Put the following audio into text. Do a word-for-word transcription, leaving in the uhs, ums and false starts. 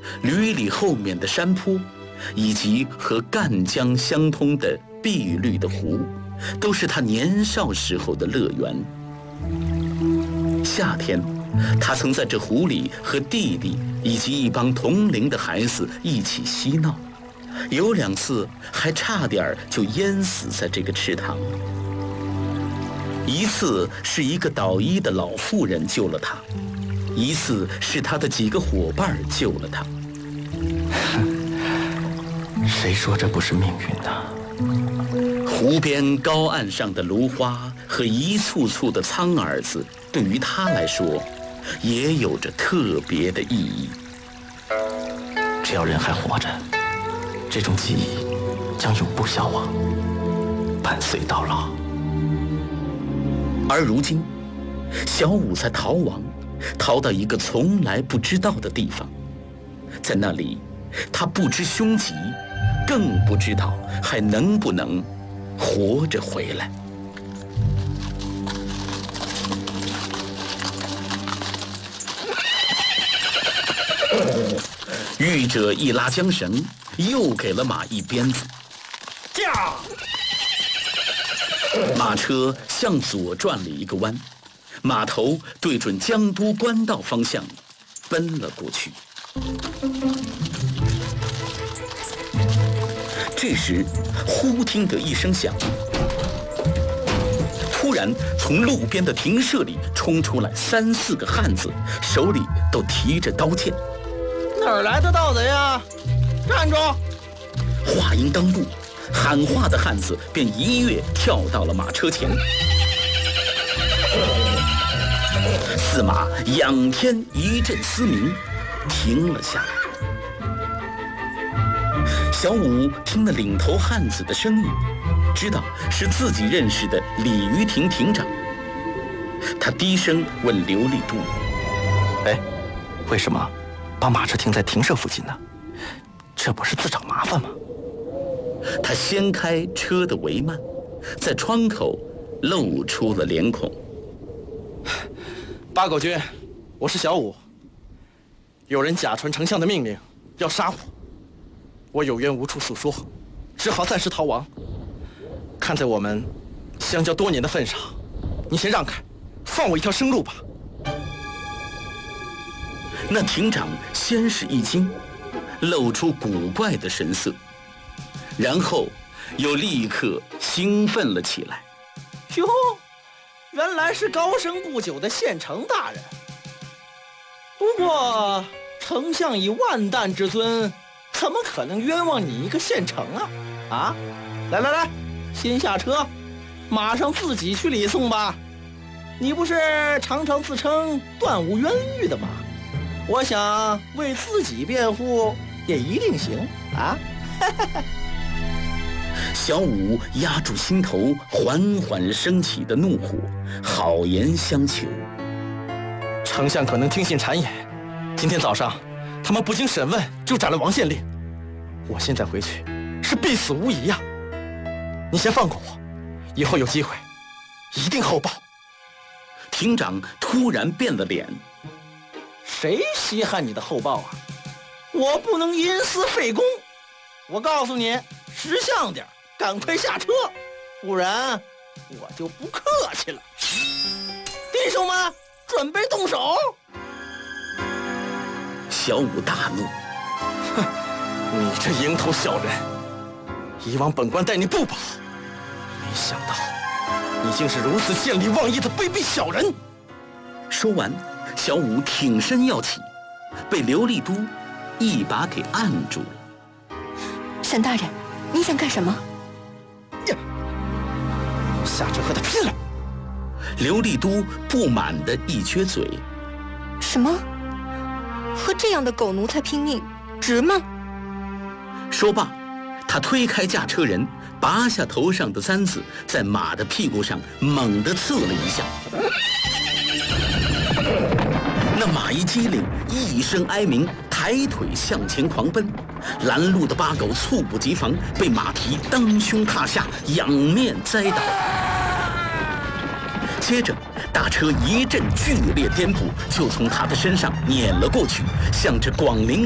闾里后面的山坡，以及和赣江相通的碧绿的湖，都是他年少时候的乐园。夏天，他曾在这湖里和弟弟以及一帮同龄的孩子一起嬉闹，有两次还差点就淹死在这个池塘。一次是一个倒衣的老妇人救了他，一次是他的几个伙伴救了他。 谁说这不是命运呢？ 湖边高岸上的芦花和一簇簇的苍耳子，对于他来说，也有着特别的意义。 只要人还活着，这种记忆将永不消亡，伴随到老。 而如今，小五在逃亡，逃到一个从来不知道的地方，在那里，他不知凶吉，更不知道还能不能活着回来。御者一拉缰绳，又给了马一鞭子。驾！马车向左转了一个弯，马头对准江都官道方向奔了过去。这时，忽听得一声响，突然从路边的亭舍里冲出来三四个汉子，手里都提着刀剑。 哪儿来的盗贼啊？站住！ 话音刚落，喊话的汉子便一跃跳到了马车前。驷马仰天一阵嘶鸣，停了下来。小五听了领头汉子的声音，知道是自己认识的李于亭亭长。他低声问刘立都：“ 哎，为什么把马车停在亭舍附近呢？这不是自找麻烦吗？” 他掀开车的帷幔，在窗口露出了脸孔。 八狗君，我是小五。有人假传丞相的命令，要杀我。我有冤无处诉说，只好暂时逃亡。看在我们相交多年的份上，你先让开，放我一条生路吧。 那亭长先是一惊，露出古怪的神色，然后又立刻兴奋了起来。 哟，原来是高升不久的县丞大人。不过丞相以万担之尊，怎么可能冤枉你一个县丞啊？啊，来来来，先下车，马上自己去礼送吧。你不是常常自称断无冤狱的吗？我想为自己辩护也一定行啊。 小五压住心头缓缓升起的怒火，好言相求。 丞相可能听信谗言，今天早上他们不经审问就斩了王县令，我现在回去是必死无疑呀。你先放过我，以后有机会一定厚报。 亭长突然变了脸。 谁稀罕你的厚报啊？我不能因私废公。我告诉你，识相点，赶快下车，不然我就不客气了。弟兄们，准备动手！ 小五大怒：“ 哼，你这蝇头小人！以往本官待你不薄，没想到你竟是如此见利忘义的卑鄙小人！” 说完，小五挺身要起，被刘立都一把给按住了。 沈大人，你想干什么？ 呀！下车和他拼了！ 刘立都不满的一撅嘴。 什么？和这样的狗奴才拼命，值吗？ 说罢，他推开驾车人，拔下头上的簪子，在马的屁股上猛地刺了一下。那马一激灵，一声哀鸣，抬腿向前狂奔。拦路的八狗猝不及防，被马蹄当胸踏下，仰面栽倒。接着，大车一阵剧烈颠簸，就从他的身上碾了过去，向着广陵